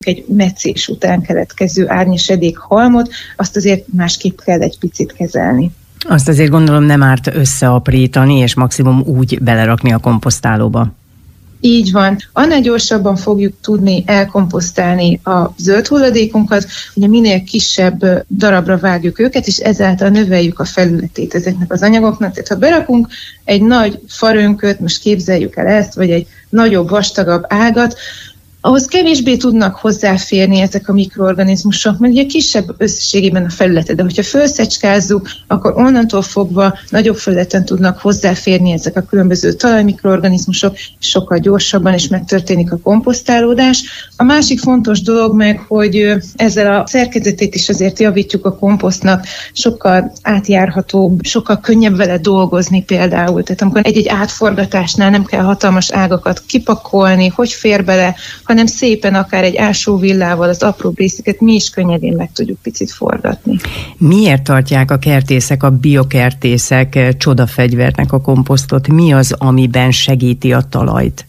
egy metszés után keletkező árnyasedék halmot, azt azért másképp kell egy picit kezelni. Azt azért gondolom nem árt összeaprítani, és maximum úgy belerakni a komposztálóba. Így van. Annál gyorsabban fogjuk tudni elkomposztálni a zöld hulladékunkat, ugye minél kisebb darabra vágjuk őket, és ezáltal növeljük a felületét ezeknek az anyagoknak. Tehát ha berakunk egy nagy farönköt, most képzeljük el ezt, vagy egy nagyobb, vastagabb ágat, ahhoz kevésbé tudnak hozzáférni ezek a mikroorganizmusok, mert ugye kisebb összességében a felülete, de hogyha felszecskázzuk, akkor onnantól fogva nagyobb felületen tudnak hozzáférni ezek a különböző talajmikroorganizmusok, sokkal gyorsabban is megtörténik a komposztálódás. A másik fontos dolog meg, hogy ezzel a szerkezetét is azért javítjuk a komposztnak, sokkal átjárhatóbb, sokkal könnyebb vele dolgozni például. Tehát amikor egy-egy átforgatásnál nem kell hatalmas ágakat kipakolni, hogy fér bele, hanem szépen akár egy ásóvillával az apró részeket mi is könnyedén meg tudjuk picit forgatni. Miért tartják a kertészek, a biokertészek csodafegyvernek a komposztot? Mi az, amiben segíti a talajt?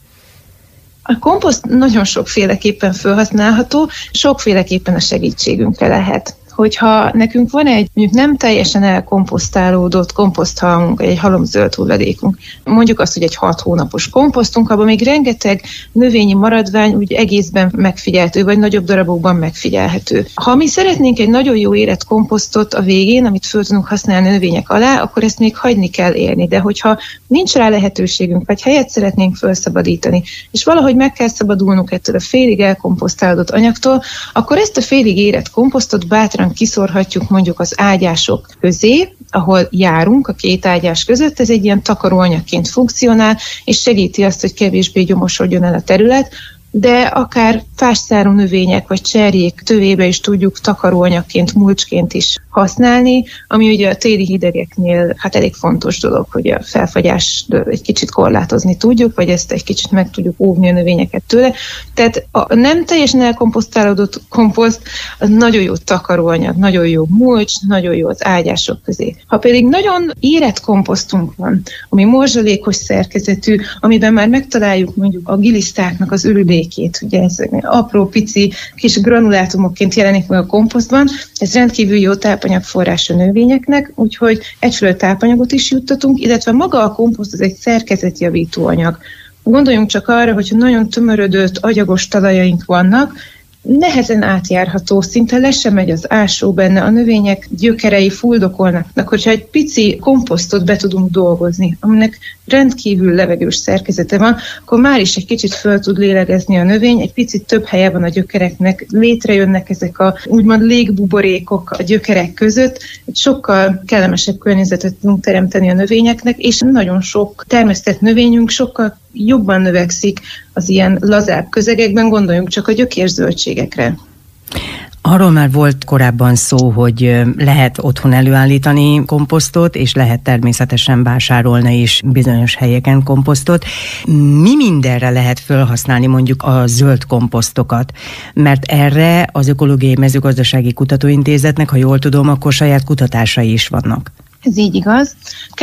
A komposzt nagyon sokféleképpen felhasználható, sokféleképpen a segítségünkre lehet. Hogyha nekünk van egy mondjuk nem teljesen elkomposztálódott komposzthalmunk, egy halomzöld hulladékunk, mondjuk azt, hogy egy 6 hónapos komposztunk, abban még rengeteg növényi maradvány úgy egészben megfigyelhető, vagy nagyobb darabokban megfigyelhető. Ha mi szeretnénk egy nagyon jó érett komposztot a végén, amit föl tudunk használni a növények alá, akkor ezt még hagyni kell élni. De hogyha nincs rá lehetőségünk, vagy helyet szeretnénk felszabadítani, és valahogy meg kell szabadulnunk ettől a félig elkomposztálódott anyagtól, akkor ezt a félig érett komposztot bátran kiszórhatjuk mondjuk az ágyások közé, ahol járunk a két ágyás között, ez egy ilyen takaróanyagként funkcionál, és segíti azt, hogy kevésbé gyomosodjon el a terület, de akár fásszárú növények vagy cserjék tövébe is tudjuk takaróanyagként, mulcsként is használni, ami ugye a téli hidegeknél elég fontos dolog, hogy a felfagyást egy kicsit korlátozni tudjuk, vagy ezt egy kicsit meg tudjuk óvni a növényeket tőle. Tehát a nem teljesen elkomposztálódott komposzt az nagyon jó takaróanyag, nagyon jó mulcs, nagyon jó az ágyások közé. Ha pedig nagyon érett komposztunk van, ami morzsalékos szerkezetű, amiben már megtaláljuk mondjuk a gilisztáknak az ürülékét, ugye ez apró, pici, kis granulátumokként jelenik meg a komposztban, ez rendkívül jó tápanyagforrás a növényeknek, úgyhogy egyfelől tápanyagot is juttatunk, illetve maga a komposzt az egy szerkezetjavító anyag. Gondoljunk csak arra, hogyha nagyon tömörödött, agyagos talajaink vannak, nehezen átjárható, szinte le sem megy az ásó benne, a növények gyökerei fuldokolnak, hogyha egy pici komposztot be tudunk dolgozni, aminek rendkívül levegős szerkezete van, akkor már is egy kicsit föl tud lélegezni a növény, egy picit több helye van a gyökereknek, létrejönnek ezek a úgymond légbuborékok a gyökerek között, egy sokkal kellemesebb környezetet tudunk teremteni a növényeknek, és nagyon sok termesztett növényünk sokkal jobban növekszik az ilyen lazább közegekben, gondoljunk csak a gyökérzöldségekre. Arról már volt korábban szó, hogy lehet otthon előállítani komposztot, és lehet természetesen vásárolni is bizonyos helyeken komposztot. Mi mindenre lehet felhasználni mondjuk a zöld komposztokat? Mert erre az Ökológiai Mezőgazdasági Kutatóintézetnek, ha jól tudom, akkor saját kutatásai is vannak. Ez így igaz.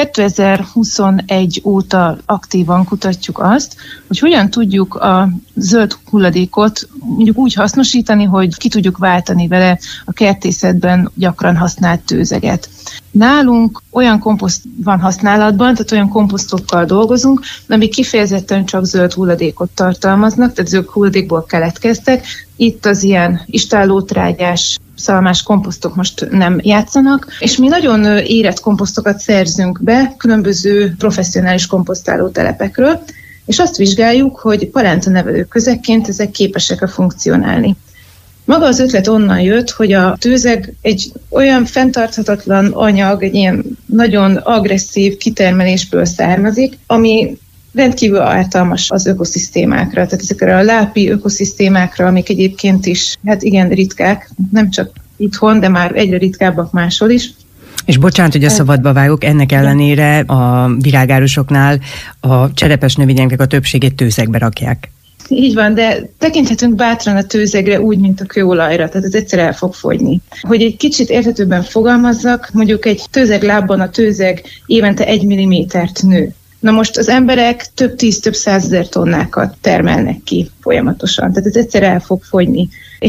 2021 óta aktívan kutatjuk azt, hogy hogyan tudjuk a zöld hulladékot mondjuk úgy hasznosítani, hogy ki tudjuk váltani vele a kertészetben gyakran használt tőzeget. Nálunk olyan komposzt van használatban, tehát olyan komposztokkal dolgozunk, amik kifejezetten csak zöld hulladékot tartalmaznak, tehát zöld hulladékból keletkeztek. Itt az ilyen istállótrágyás, szalmás komposztok most nem játszanak, és mi nagyon érett komposztokat szerzünk be különböző professzionális komposztáló telepekről, és azt vizsgáljuk, hogy palántanevelő közegként ezek képesek-e funkcionálni. Maga az ötlet onnan jött, hogy a tőzeg egy olyan fenntarthatatlan anyag, egy ilyen nagyon agresszív kitermelésből származik, ami rendkívül ártalmas az ökoszisztémákra, tehát ezekre a lápi ökoszisztémákra, amik egyébként is, igen ritkák, nem csak itthon, de már egyre ritkábbak máshol is. És bocsánat, hogy a szabadba vágok, ennek ellenére a virágárusoknál a cserepes növényeknek a többségét tőzegbe rakják. Így van, de tekinthetünk bátran a tőzegre úgy, mint a kőolajra, tehát ez egyszer el fog fogyni. Hogy egy kicsit érthetőbben fogalmazzak, mondjuk egy tőzeglábban a tőzeg évente 1 millimétert nő. Na most az emberek több 10, több 100 000 tonnákat termelnek ki folyamatosan, tehát ez egyszer el fog fogyni.